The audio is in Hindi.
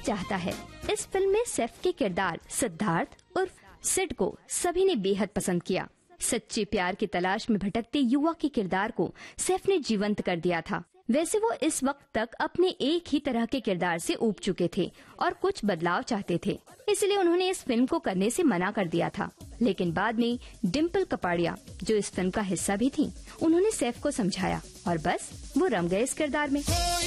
चाहता है। इस फिल्म में सैफ के किरदार सिद्धार्थ उर्फ सिड को सभी ने बेहद पसंद किया। सच्चे प्यार की तलाश में भटकते युवा के किरदार को सैफ ने जीवंत कर दिया था। वैसे वो इस वक्त तक अपने एक ही तरह के किरदार से ऊब चुके थे और कुछ बदलाव चाहते थे, इसलिए उन्होंने इस फिल्म को करने से मना कर दिया था। लेकिन बाद में डिम्पल कपाड़िया, जो इस फिल्म का हिस्सा भी थी, उन्होंने सैफ को समझाया और बस वो रम गए इस किरदार में।